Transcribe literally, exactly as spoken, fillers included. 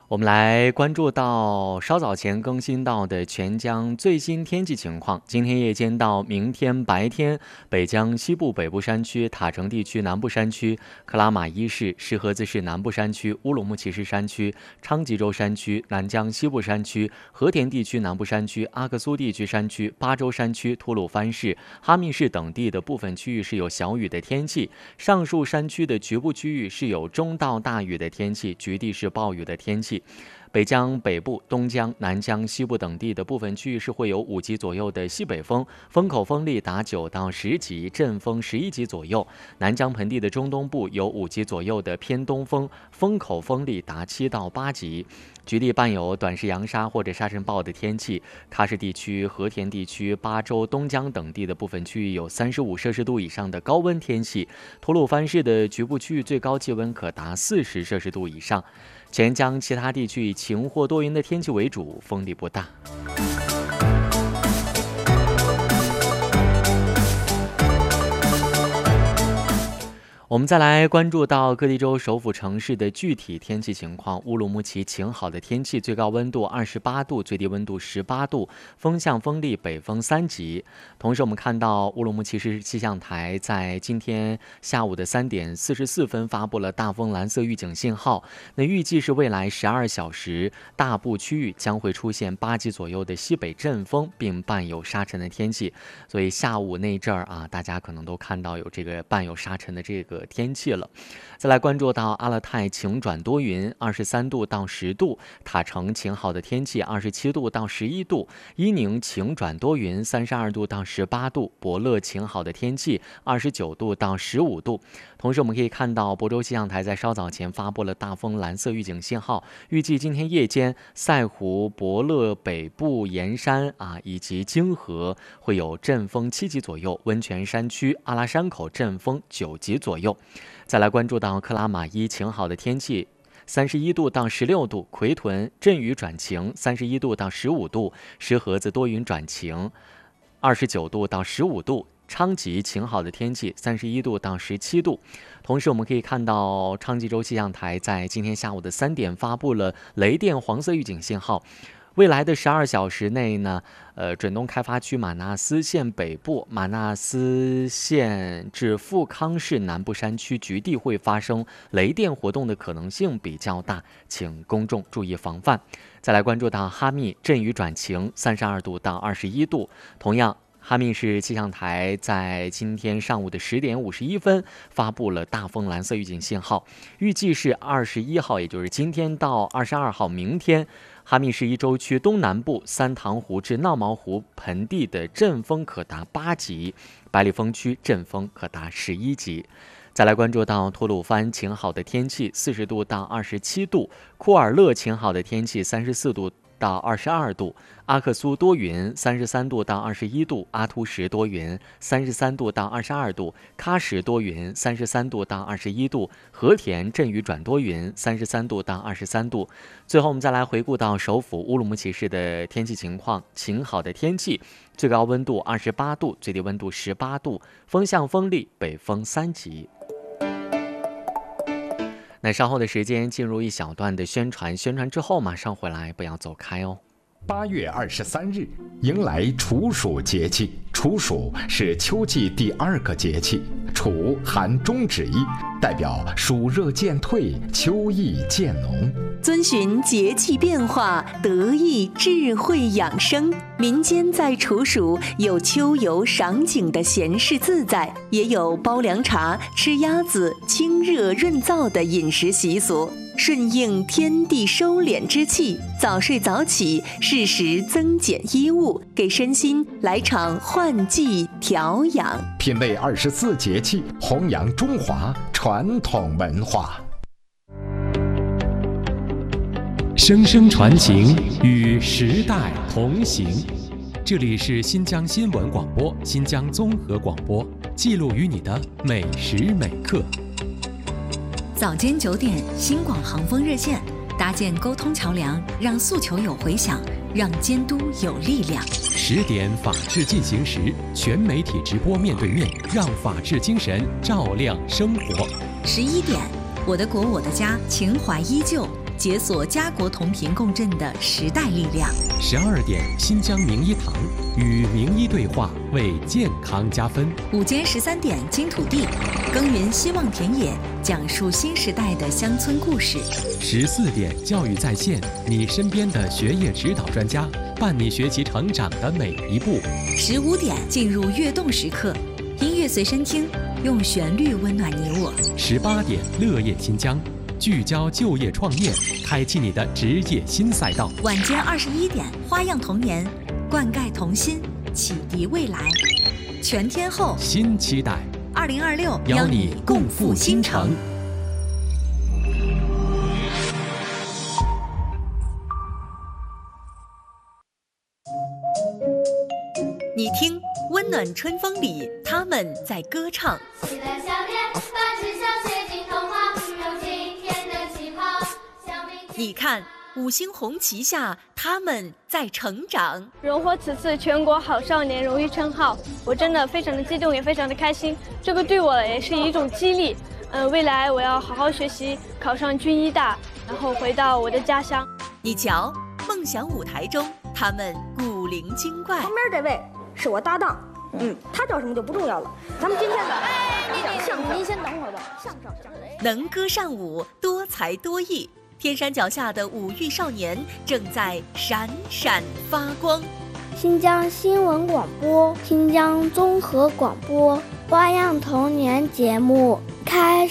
我们来关注到稍早前更新到的全江最新天气情况。今天夜间到明天白天，北江西部北部山区、塔城地区南部山区、克拉玛依市、石河子市南部山区、乌鲁木齐市山区、昌吉州山区、南江西部山区、和田地区南部山区、阿克苏地区山区、巴州山区、吐鲁番市、哈密市等地的部分区域是有小雨的天气，上述山区的局部区域是有中到大雨的天气，局地是暴雨的天气。北江北部、东江、南江西部等地的部分区域是会有五级左右的西北风，风口风力达九到十级，阵风十一级左右。南江盆地的中东部有五级左右的偏东风，风口风力达七到八级。局地伴有短时扬沙或者沙尘暴的天气，喀什地区、和田地区、巴州、东江等地的部分区域有三十五摄氏度以上的高温天气，吐鲁番市的局部区域最高气温可达四十摄氏度以上。全江其他地区以晴或多云的天气为主，风力不大。我们再来关注到各地州首府城市的具体天气情况。乌鲁木齐晴好的天气，最高温度二十八度，最低温度十八度，风向风力北风三级。同时我们看到乌鲁木齐市气象台在今天下午的三点四十四分发布了大风蓝色预警信号，那预计是未来十二小时大部区域将会出现八级左右的西北阵风，并伴有沙尘的天气。所以下午那阵儿啊，大家可能都看到有这个伴有沙尘的这个天气了。再来关注到阿勒泰晴转多云，二十三度到十度；塔城晴好的天气，二十七度到十一度；伊宁晴转多云，三十二度到十八度；博乐晴好的天气，二十九度到十五度。同时我们可以看到，亳州气象台在稍早前发布了大风蓝色预警信号，预计今天夜间赛湖、博乐北部盐山啊以及泾河会有阵风七级左右，温泉山区、阿拉山口阵风九级左右。再来关注到克拉玛依晴好的天气，三十一度到十六度；奎屯阵雨转晴，三十一度到十五度；石河子多云转晴，二十九度到十五度；昌吉晴好的天气，三十一度到十七度。同时我们可以看到，昌吉州气象台在今天下午的三点发布了雷电黄色预警信号。未来的十二小时内呢，呃，准东开发区马纳斯县北部、马纳斯县至富康市南部山区局地会发生雷电活动的可能性比较大，请公众注意防范。再来关注到哈密阵雨转晴，三十二度到二十一度。同样，哈密市气象台在今天上午的十点五十一分发布了大风蓝色预警信号，预计是二十一号，也就是今天到二十二号，明天。哈密市一州区东南部三塘湖至闹毛湖盆地的阵风可达八级，百里峰区阵风可达十一级。再来关注到吐鲁番晴好的天气，四十度到二十七度；库尔勒晴好的天气，三十四度到二十二度；阿克苏多云，三十三度到二十一度；阿突什多云，三十三度到二十二度；喀什多云，三十三度到二十一度；和田阵雨转多云，三十三度到二十三度。最后我们再来回顾到首府乌鲁木齐市的天气情况，晴好的天气，最高温度二十八度，最低温度十八度，风向风力北风三级。那稍后的时间进入一小段的宣传，宣传之后马上回来，不要走开哦。 八月二十三日迎来处暑节气，处暑是秋季第二个节气，处含中指意，代表暑热渐退，秋意渐浓。 遵循节气变化，得益智慧养生。民间在处暑有秋游赏景的闲适自在，也有煲凉茶、吃鸭子、清热润燥的饮食习俗。顺应天地收敛之气，早睡早起，适时增减衣物，给身心来场换季调养。 品味二十四节气，弘扬中华传统文化。 声声传情，与时代同行。这里是新疆新闻广播、新疆综合广播，记录与你的每时每刻。 早间九点，新广航风热线搭建沟通桥梁，让诉求有回响，让监督有力量。 十点，法治进行时，全媒体直播面对面，让法治精神照亮生活。 十一点，我的国我的家，情怀依旧， 解锁家国同频共振的时代力量。 十二点，新疆名医堂与名医对话，为健康加分。 午间十三点，金土地，耕耘希望田野，讲述新时代的乡村故事。 十四点，教育在线，你身边的学业指导专家，伴你学习成长的每一步。 十五点，进入跃动时刻，音乐随身听，用旋律温暖你我。 十八点，乐业新疆，聚焦就业创业，开启你的职业新赛道。 晚间二十一点，花样童年，灌溉童心，启迪未来。全天候新期待， 二零二六邀你共赴新城。 你听，温暖春风里，他们在歌唱。 喜乐笑脸，把志向写进童话，用今天的气泡，向明天。 你看，五星红旗下，他们在成长。 荣获此次全国好少年荣誉称号，我真的非常的激动，也非常的开心。这个对我也是一种激励。嗯、呃，未来我要好好学习，考上军医大，然后回到我的家乡。 你瞧，梦想舞台中，他们古灵精怪。 旁边这位是我搭档，嗯，他叫什么就不重要了。咱们今天的相声，您先等会儿吧。相声，相声， 能歌善舞，多才多艺，天山脚下的五育少年正在闪闪发光。 新疆新闻广播，新疆综合广播，花样童年节目开